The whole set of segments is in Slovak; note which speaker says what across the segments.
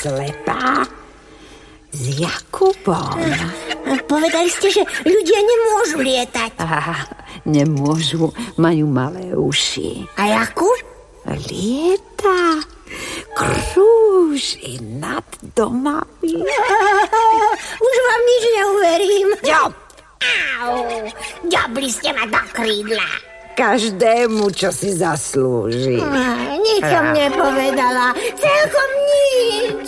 Speaker 1: slepá s Jakubom.
Speaker 2: Povedali ste, že ľudia nemôžu lietať.
Speaker 1: Nemôžu, majú malé uši.
Speaker 2: A Jakub?
Speaker 1: Lieta, krúži nad domami.
Speaker 2: Už vám nič neuverím.
Speaker 3: Ďobli ste ma do krídla.
Speaker 1: Každému, čo si zaslúži.
Speaker 2: Nič som nepovedala. Celkom nič.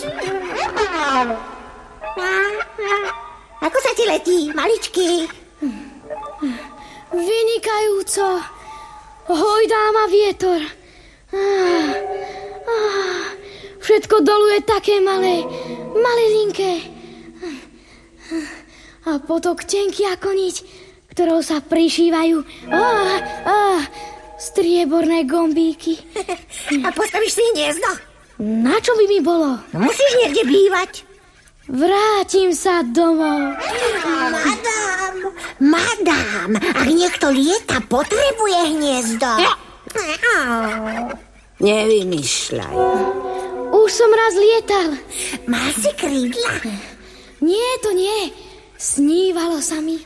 Speaker 2: Ako sa ti letí, maličký?
Speaker 4: Vynikajúco. Hojdá ma vietor. Všetko dolu je také malé, malilinké. A potok tenký ako niť, ktorou sa prišívajú strieborné gombíky.
Speaker 2: A postavíš si hniezdo?
Speaker 4: Na čo by mi bolo?
Speaker 2: Musíš niekde bývať.
Speaker 4: Vrátim sa domov.
Speaker 2: Madám, ak niekto lieta, potrebuje hniezdo.
Speaker 1: Nevymýšľaj.
Speaker 4: Už som raz lietal.
Speaker 2: Mal si krídla?
Speaker 4: Nie, to nie. Snívalo sa mi.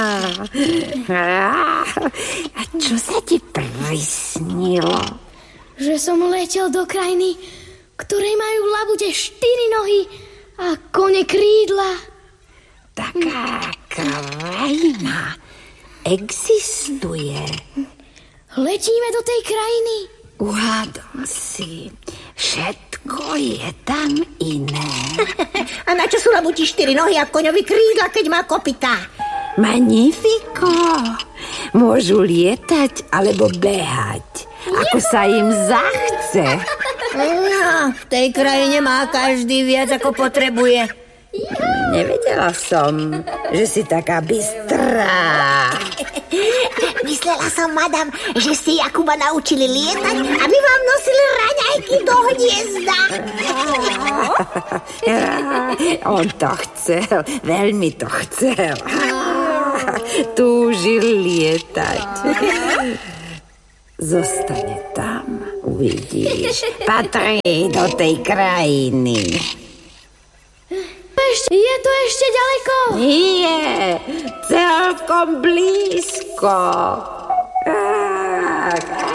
Speaker 1: A čo sa ti prisnilo?
Speaker 4: Že som letel do krajiny, ktorej majú labute 4 nohy a kone krídla.
Speaker 1: Taká krajina existuje.
Speaker 4: Letíme do tej krajiny.
Speaker 1: Uhádol si. Všetko je tam iné.
Speaker 2: A na čo sú labuti 4 nohy a koňovi krídla, keď má kopytá?
Speaker 1: Magnifico. Môžu lietať alebo behať, ako sa im zachce.
Speaker 2: No, v tej krajine má každý viac, ako potrebuje.
Speaker 1: Nevedela som, že si taká bystrá.
Speaker 2: Myslela som, madam, že ste Jakuba naučili lietať, aby vám nosili raňajky do hniezda.
Speaker 1: On to chcel, veľmi to chcel. Túžil lietať. Zostane tam, uvidíš. Patrí do tej krajiny.
Speaker 4: Je to ešte ďaleko?
Speaker 1: Nie, celkom blízko.